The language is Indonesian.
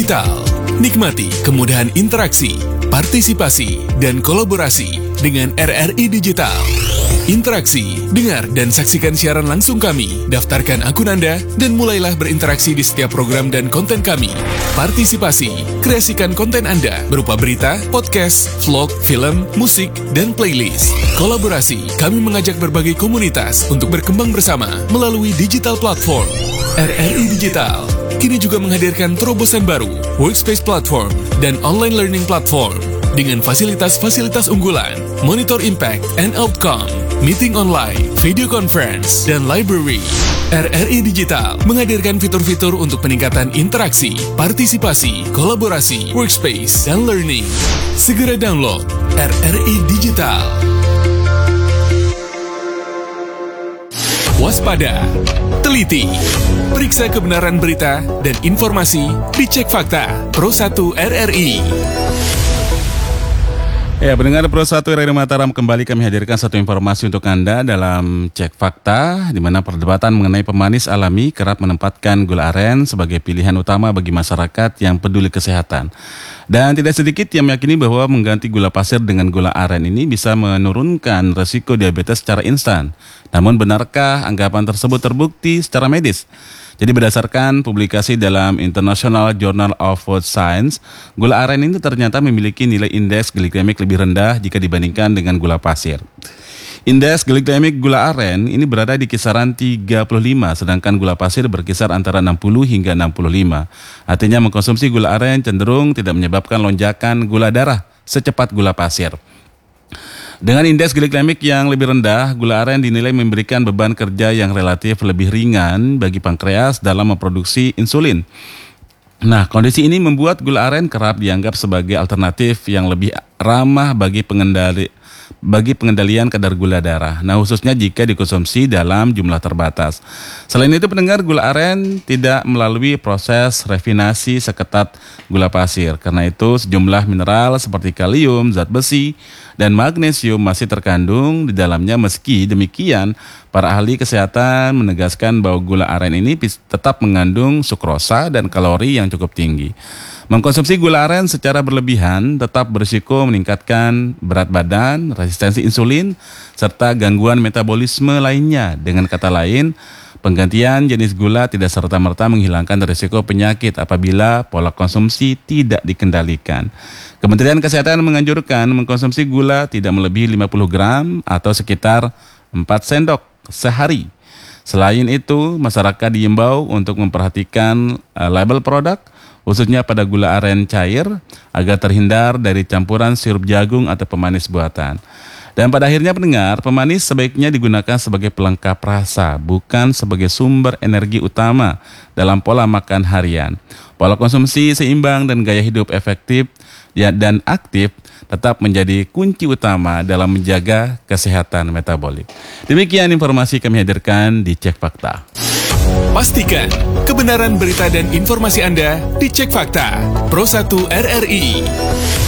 Digital. Nikmati kemudahan interaksi, partisipasi, dan kolaborasi dengan RRI Digital. Interaksi, dengar dan saksikan siaran langsung kami, daftarkan akun Anda, dan mulailah berinteraksi di setiap program dan konten kami. Partisipasi, kreasikan konten Anda berupa berita, podcast, vlog, film, musik, dan playlist. Kolaborasi, kami mengajak berbagai komunitas untuk berkembang bersama melalui digital platform. RRI Digital kini juga menghadirkan terobosan baru, workspace platform, dan online learning platform dengan fasilitas-fasilitas unggulan, monitor impact and outcome, meeting online, video conference, dan library. RRI Digital menghadirkan fitur-fitur untuk peningkatan interaksi, partisipasi, kolaborasi, workspace, dan learning. Segera download RRI Digital. Waspada, teliti, periksa kebenaran berita dan informasi di Cek Fakta Pro 1 RRI. Ya, pendengar Pro 1 RRI Mataram, kembali kami hadirkan satu informasi untuk Anda dalam Cek Fakta, di mana perdebatan mengenai pemanis alami kerap menempatkan gula aren sebagai pilihan utama bagi masyarakat yang peduli kesehatan. Dan tidak sedikit yang meyakini bahwa mengganti gula pasir dengan gula aren ini bisa menurunkan resiko diabetes secara instan. Namun benarkah anggapan tersebut terbukti secara medis? Jadi berdasarkan publikasi dalam International Journal of Food Science, gula aren ini ternyata memiliki nilai indeks glikemik lebih rendah jika dibandingkan dengan gula pasir. Indeks glikemik gula aren ini berada di kisaran 35, sedangkan gula pasir berkisar antara 60 hingga 65. Artinya mengkonsumsi gula aren cenderung tidak menyebabkan lonjakan gula darah secepat gula pasir. Dengan indeks glikemik yang lebih rendah, gula aren dinilai memberikan beban kerja yang relatif lebih ringan bagi pankreas dalam memproduksi insulin. Nah, kondisi ini membuat gula aren kerap dianggap sebagai alternatif yang lebih ramah bagi pengendalian kadar gula darah. Nah, khususnya jika dikonsumsi dalam jumlah terbatas. Selain itu, pendengar, gula aren tidak melalui proses refinasi seketat gula pasir. Karena itu, sejumlah mineral seperti kalium, zat besi, dan magnesium masih terkandung di dalamnya. Meski demikian, para ahli kesehatan menegaskan bahwa gula aren ini tetap mengandung sukrosa dan kalori yang cukup tinggi. Mengkonsumsi gula aren secara berlebihan tetap berisiko meningkatkan berat badan, resistensi insulin, serta gangguan metabolisme lainnya. Dengan kata lain, penggantian jenis gula tidak serta-merta menghilangkan risiko penyakit apabila pola konsumsi tidak dikendalikan. Kementerian Kesehatan menganjurkan mengkonsumsi gula tidak melebihi 50 gram atau sekitar 4 sendok sehari. Selain itu, masyarakat diimbau untuk memperhatikan label produk, khususnya pada gula aren cair, agar terhindar dari campuran sirup jagung atau pemanis buatan. Dan pada akhirnya, pendengar, pemanis sebaiknya digunakan sebagai pelengkap rasa, bukan sebagai sumber energi utama dalam pola makan harian. Pola konsumsi seimbang dan gaya hidup efektif dan aktif tetap menjadi kunci utama dalam menjaga kesehatan metabolik. Demikian informasi kami hadirkan di Cek Fakta. Pastikan kebenaran berita dan informasi Anda di Cek Fakta Pro 1 RRI.